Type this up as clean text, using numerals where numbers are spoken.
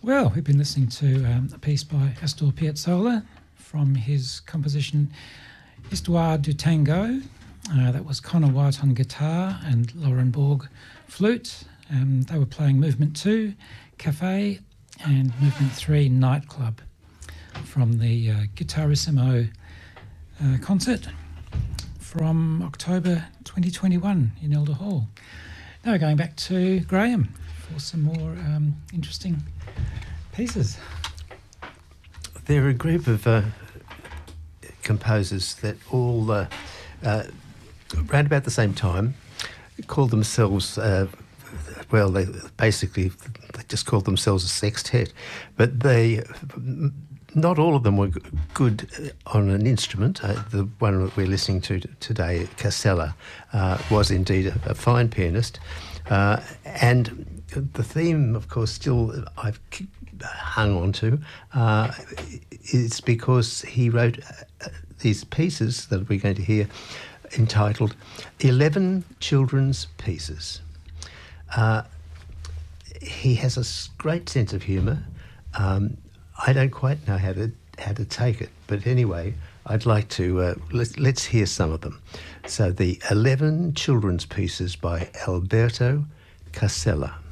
Well, we've been listening to a piece by Astor Piazzolla from his composition Histoire du Tango. That was Connor White on guitar and Lauren Borg flute. They were playing Movement 2, Cafe, and Movement 3, Nightclub, from the Guitarissimo concert from October 2021 in Elder Hall. Now we're going back to Graham for some more interesting pieces. There are a group of composers that all, around about the same time, call themselves, they just called themselves a sextet, but not all of them were good on an instrument. The one that we're listening to today, Casella, was indeed a fine pianist. And the theme, of course, still I've hung on to, is because he wrote these pieces that we're going to hear entitled 11 Children's Pieces. He has a great sense of humour. I don't quite know how to take it, but anyway, I'd like to let's hear some of them. So the 11 Children's Pieces by Alberto Casella.